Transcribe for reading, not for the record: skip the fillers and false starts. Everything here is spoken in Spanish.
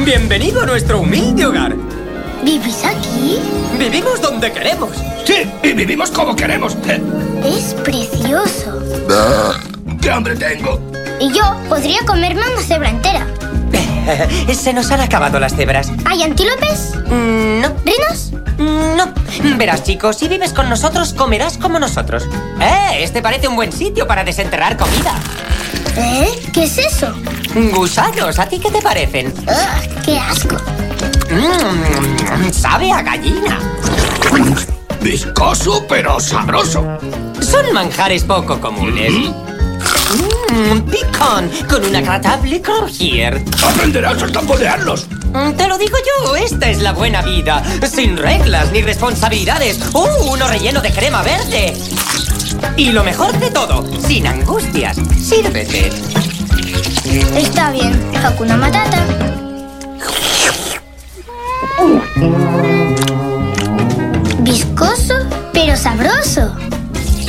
Bienvenido a nuestro humilde hogar. ¿Vivís aquí? Vivimos donde queremos. Sí, y vivimos como queremos. Es precioso. ¡Qué hambre tengo! Y yo podría comerme una cebra entera. Se nos han acabado las cebras. ¿Hay antílopes? No. ¿Rinos? No. Verás, chicos, si vives con nosotros, comerás como nosotros. Este parece un buen sitio para desenterrar comida. ¿Qué es eso? Gusanos, ¿a ti qué te parecen? ¡Ugh, qué asco! Sabe a gallina. Viscoso, pero sabroso. Son manjares poco comunes. Picón, con un agradable croquier. Aprenderás a tamborearlos. Te lo digo yo, esta es la buena vida. Sin reglas ni responsabilidades. Uno relleno de crema verde. Y lo mejor de todo, sin angustias. Sírvete. Está bien. Hakuna Matata.